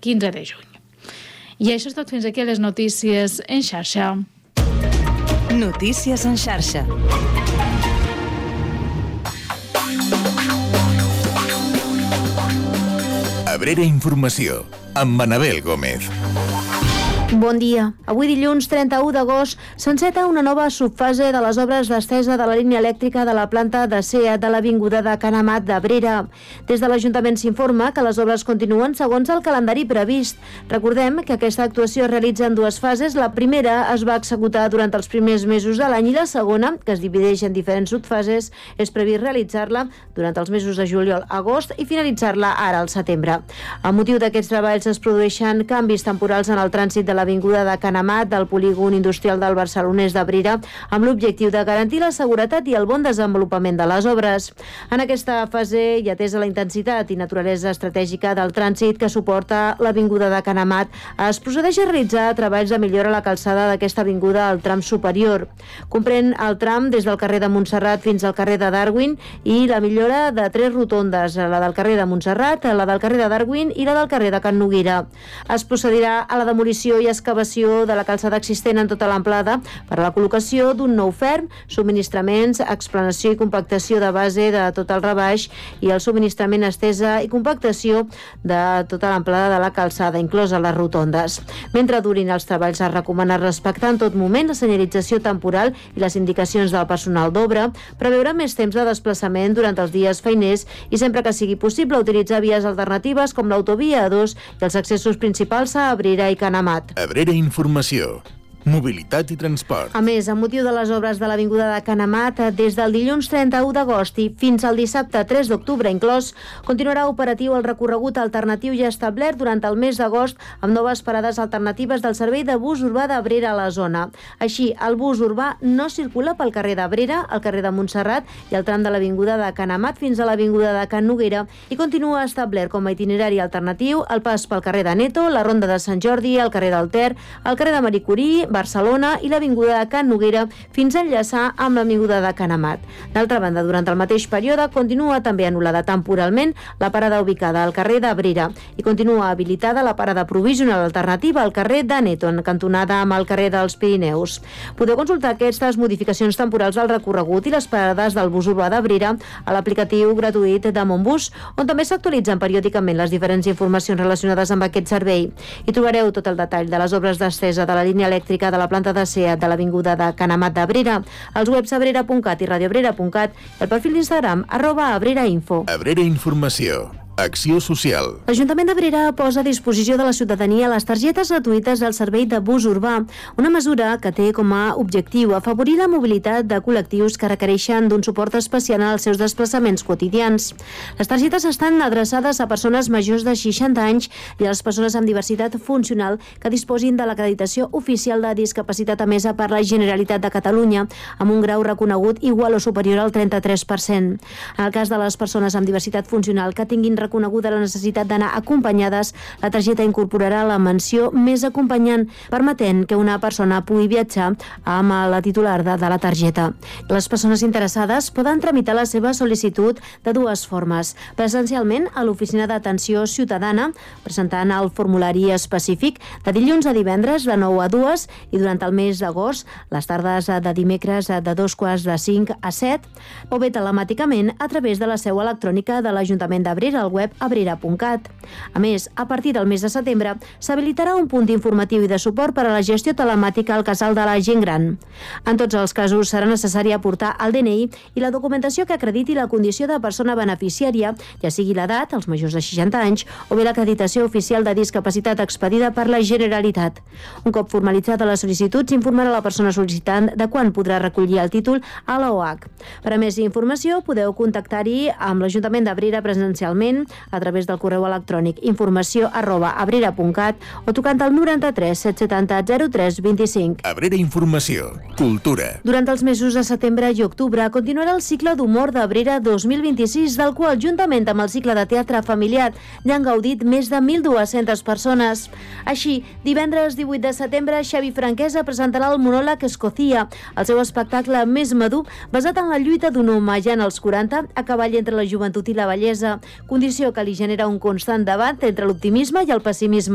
15 de juny. I això és tot, fins aquí les notícies en xarxa. Notícies en xarxa. Abrera Informació, amb Manabel Gómez. Bon dia. Avui dilluns 31 d'agost s'enceta una nova subfase de les obres d'estesa de la línia elèctrica de la planta de SEAT de l'avinguda de Can Amat d'Abrera. Des de l'Ajuntament s'informa que les obres continuen segons el calendari previst. Recordem que aquesta actuació es realitza en dues fases. La primera es va executar durant els primers mesos de l'any i la segona, que es divideix en diferents subfases, és previst realitzar-la durant els mesos de juliol-agost i finalitzar-la ara al setembre. Amb motiu d'aquests treballs es produeixen canvis temporals en el trànsit de l'avinguda de Can Amat del polígon industrial del Barcelonès d'Abrera amb l'objectiu de garantir la seguretat i el bon desenvolupament de les obres. En aquesta fase, i atesa la intensitat i naturalesa estratègica del trànsit que suporta l'avinguda de Can Amat, es procedeix a realitzar treballs de millora a la calçada d'aquesta avinguda al tram superior. Comprèn el tram des del carrer de Montserrat fins al carrer de Darwin i la millora de 3 rotondes, la del carrer de Montserrat, la del carrer de Darwin i la del carrer de Can Noguera. Es procedirà a la demolició i excavació de la calçada existent en tota l'amplada per a la col·locació d'un nou ferm, subministraments, explanació i compactació de base de tot el rebaix i el subministrament, estesa i compactació de tota l'amplada de la calçada, inclosa les rotondes. Mentre durin els treballs, es recomana respectar en tot moment la senyalització temporal i les indicacions del personal d'obra, preveure més temps de desplaçament durant els dies feiners i sempre que sigui possible utilitzar vies alternatives com l'autovia A2 i els accessos principals a Abrera i Can Amat. Abrera Informació, mobilitat i transport. A més, amb motiu de les obres de l'avinguda de Can Amat, des del dilluns 31 d'agost i fins al dissabte 3 d'octubre inclòs, continuarà operatiu el recorregut alternatiu ja establert durant el mes d'agost amb noves parades alternatives del servei de bus urbà d'Abrera a la zona. Així, el bus urbà no circula pel carrer d'Abrera, el carrer de Montserrat i el tram de l'avinguda de Can Amat fins a l'avinguda de Can Noguera i continua establert com a itinerari alternatiu el pas pel carrer de Neto, la ronda de Sant Jordi, el carrer del Ter, el carrer de Marie Curie, Barcelona i l'avinguda de Can Noguera fins a enllaçar amb l'avinguda de Can Amat. D'altra banda, durant el mateix període continua també anul·lada temporalment la parada ubicada al carrer d'Abrera i continua habilitada la parada provisional alternativa al carrer de Neto, en cantonada amb el carrer dels Pirineus. Podeu consultar aquestes modificacions temporals del recorregut i les parades del bus urbà d'Abrera a l'aplicatiu gratuït de Montbus, on també s'actualitzen periòdicament les diferents informacions relacionades amb aquest servei. Hi trobareu tot el detall de les obres d'estesa de la línia elèctrica de la planta de SEAT de l'avinguda de Can Amat d'Abrera, als webs abrera.cat i radioabrera.cat i el perfil d'Instagram @abrerainfo. Abrera Informació, acció social. L'Ajuntament d'Abrera posa a disposició de la ciutadania les targetes gratuïtes del servei de bus urbà, una mesura que té com a objectiu afavorir la mobilitat de col·lectius que requereixen d'un suport especial en els seus desplaçaments quotidians. Les targetes estan adreçades a persones majors de 60 anys i a les persones amb diversitat funcional que disposin de l'acreditació oficial de discapacitat emesa per la Generalitat de Catalunya, amb un grau reconegut igual o superior al 33%. En el cas de les persones amb diversitat funcional que tinguin reconeguda la necessitat d'anar acompanyades, la targeta incorporarà la menció més acompanyant, permetent que una persona pugui viatjar amb la titular de la targeta. Les persones interessades poden tramitar la seva sol·licitud de dues formes. Presencialment a l'Oficina d'Atenció Ciutadana, presentant el formulari específic de dilluns a divendres de 9 a 2 i durant el mes d'agost, les tardes de dimecres de 2:45 a 7, o bé telemàticament a través de la seu electrònica de l'Ajuntament d'Abrera, al web abrera.cat. A més, a partir del mes de setembre, s'habilitarà un punt informatiu i de suport per a la gestió telemàtica al casal de la gent gran. En tots els casos serà necessari aportar el DNI i la documentació que acrediti la condició de persona beneficiària, ja sigui l'edat, els majors de 60 anys, o bé l'acreditació oficial de discapacitat expedida per la Generalitat. Un cop formalitzada la sol·licitud, s'informarà la persona sol·licitant de quan podrà recollir el títol a l'OH. Per a més informació, podeu contactar-hi amb l'Ajuntament d'Abrera presencialment a través del correu electrònic informació@abrera.cat o tocant al 93 770 03 25. Abrera Informació, cultura. Durant els mesos de setembre i octubre continuarà el cicle d'humor d'Abrera 2026, del qual, juntament amb el cicle de teatre familiar, ja han gaudit més de 1.200 persones. Així, divendres 18 de setembre, Xavi Franquesa presentarà el monòleg Escocia, el seu espectacle més madur, basat en la lluita d'un home ja en els 40 a cavall entre la joventut i la vellesa, condició que li genera un constant debat entre l'optimisme i el pessimisme.